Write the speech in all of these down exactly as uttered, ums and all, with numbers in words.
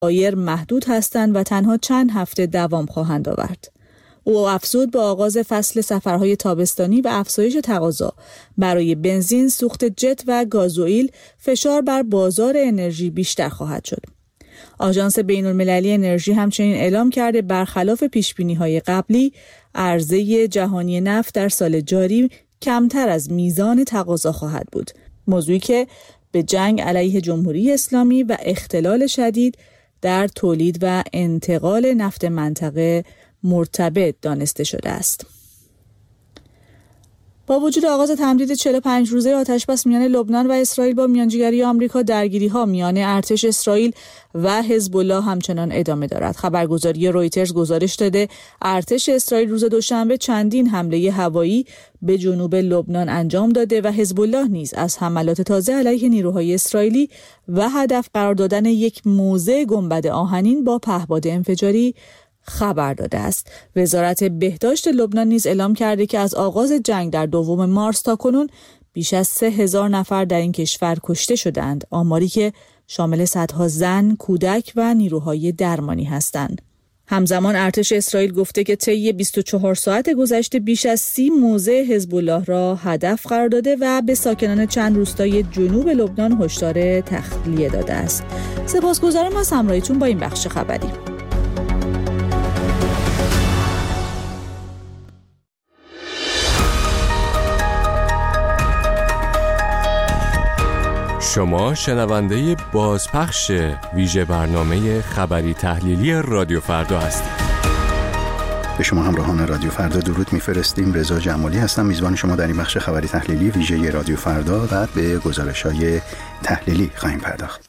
ذخایر محدود هستند و تنها چند هفته دوام خواهند آورد. او افزود با آغاز فصل سفرهای تابستانی و افزایش تقاضا برای بنزین، سوخت جت و گازوئیل، فشار بر بازار انرژی بیشتر خواهد شد. آژانس بین‌المللی انرژی همچنین اعلام کرده برخلاف پیشبینی‌های قبلی، عرضه جهانی نفت در سال جاری کمتر از میزان تقاضا خواهد بود. موضوعی که به جنگ علیه جمهوری اسلامی و اختلال شدید در تولید و انتقال نفت منطقه مرتبط دانسته شده است. با وجود آغاز تمدید چهل و پنج روزه آتش‌بس میان لبنان و اسرائیل با میانجیگری آمریکا، درگیری‌ها میان ارتش اسرائیل و حزب الله همچنان ادامه دارد. خبرگزاری رویترز گزارش داده ارتش اسرائیل روز دوشنبه چندین حمله هوایی به جنوب لبنان انجام داده و حزب الله نیز از حملات تازه علیه نیروهای اسرائیلی و هدف قرار دادن یک موضع گنبد آهنین با پهپاد انفجاری خبر داده است. وزارت بهداشت لبنان نیز اعلام کرده که از آغاز جنگ در دوم مارس تا کنون بیش از سه هزار نفر در این کشور کشته شدند، آماری که شامل صدها زن، کودک و نیروهای درمانی هستند. همزمان ارتش اسرائیل گفته که طی بیست و چهار ساعت گذشته بیش از سی موضع حزب الله را هدف قرار داده و به ساکنان چند روستای جنوب لبنان هشدار تخلیه داده است. سپاسگزارم از همراهیتون با این بخش خبری. شما شنونده بازپخش ویژه برنامه خبری تحلیلی رادیو فردا هستید. به شما همراهان رادیو فردا درود میفرستیم. رضا جمالی هستم، میزبان شما در این بخش خبری تحلیلی ویژه رادیو فردا. بعد به گزارش‌های تحلیلی خواهیم پرداخت.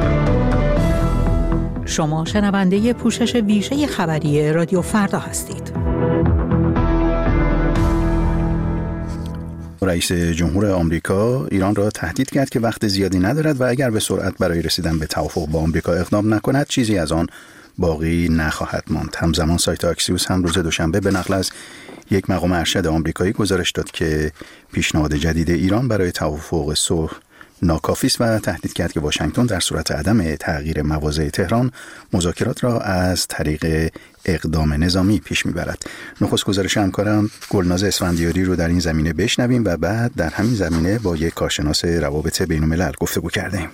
شما شنونده پوشش ویژه خبری رادیو فردا هستید. رئیس جمهور آمریکا ایران را تهدید کرد که وقت زیادی ندارد و اگر به سرعت برای رسیدن به توافق با آمریکا اقدام نکند چیزی از آن باقی نخواهد ماند. همزمان سایت آکسیوس هم روز دوشنبه به نقل از یک مقام ارشد آمریکایی گزارش داد که پیشنهاد جدید ایران برای توافق صلح ناکافی است و تهدید کرد که واشنگتن در صورت عدم تغییر مواضع تهران مذاکرات را از طریق اقدام نظامی پیش میبرد. نخست گزارش همکارم گلناز اسفندیاری رو در این زمینه بشنویم و بعد در همین زمینه با یک کارشناس روابط بین‌الملل گفتگو کردیم.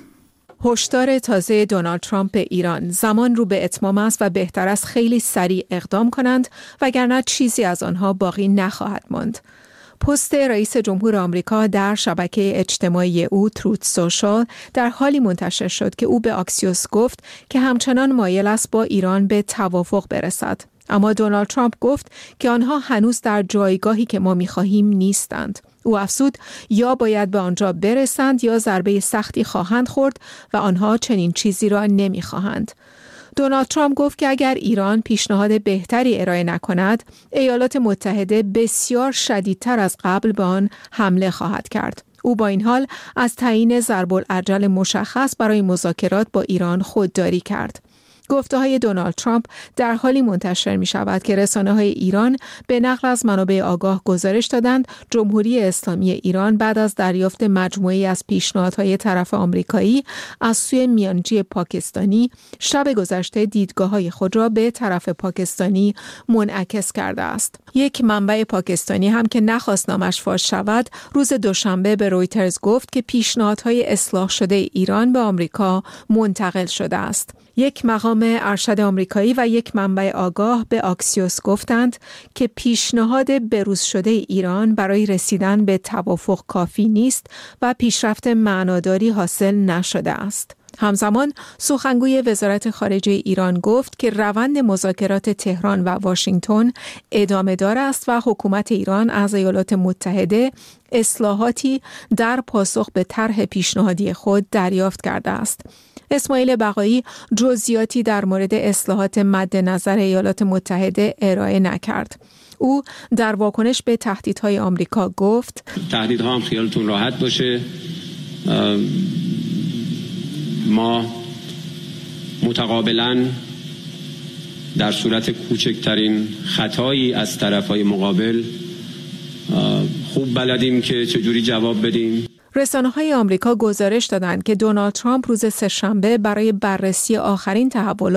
هشدار تازه دونالد ترامپ به ایران: زمان رو به اتمام است و بهتر است خیلی سریع اقدام کنند وگرنه چیزی از آنها باقی نخواهد ماند. پست رئیس جمهور آمریکا در شبکه اجتماعی او تروت سوشال در حالی منتشر شد که او به آکسیوس گفت که همچنان مایل است با ایران به توافق برسد. اما دونالد ترامپ گفت که آنها هنوز در جایگاهی که ما می‌خواهیم نیستند. او افزود یا باید به آنجا برسند یا ضربه سختی خواهند خورد و آنها چنین چیزی را نمی‌خواهند. دونالد ترامپ گفت که اگر ایران پیشنهاد بهتری ارائه نکند، ایالات متحده بسیار شدیدتر از قبل به آن حمله خواهد کرد. او با این حال از تعیین ضرب‌الاجل مشخص برای مذاکرات با ایران خودداری کرد. گفته‌های دونالد ترامپ در حالی منتشر می‌شود که رسانه‌های ایران به نقل از منابع آگاه گزارش دادند جمهوری اسلامی ایران بعد از دریافت مجموعه‌ای از پیشنهادهای طرف آمریکایی از سوی میانجی پاکستانی شب گذشته دیدگاه‌های خود را به طرف پاکستانی منعکس کرده است. یک منبع پاکستانی هم که نخواست نامش فاش شود، روز دوشنبه به رویترز گفت که پیشنهادهای اصلاح شده ایران به آمریکا منتقل شده است. یک مقام ارشد آمریکایی و یک منبع آگاه به آکسیوس گفتند که پیشنهاد بروز شده ایران برای رسیدن به توافق کافی نیست و پیشرفت معناداری حاصل نشده است. همزمان سخنگوی وزارت خارجه ایران گفت که روند مذاکرات تهران و واشنگتن ادامه دار است و حکومت ایران از ایالات متحده اصلاحاتی در پاسخ به طرح پیشنهادی خود دریافت کرده است. اسماعیل بقایی جزئیاتی در مورد اصلاحات مد نظر ایالات متحده ارائه نکرد. او در واکنش به تهدیدهای آمریکا گفت: تهدیدها هم خیالتون راحت باشه، ما متقابلاً در صورت کوچکترین خطایی از طرفهای مقابل خوب بلدیم که چجوری جواب بدیم. رسانه‌های آمریکا گزارش دادند که دونالد ترامپ روز سه‌شنبه برای بررسی آخرین تحولات